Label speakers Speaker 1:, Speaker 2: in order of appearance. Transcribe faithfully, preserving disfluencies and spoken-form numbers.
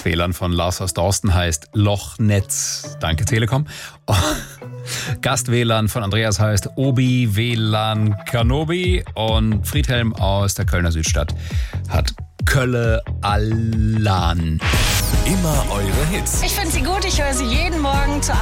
Speaker 1: W L A N von Lars aus Dorsten heißt Lochnetz. Danke Telekom. Oh, Gast-W L A N von Andreas heißt Obi W L A N Kanobi. Und Friedhelm aus der Kölner Südstadt hat Kölle Allan.
Speaker 2: Immer eure Hits.
Speaker 3: Ich finde sie gut, ich höre sie jeden Morgen zur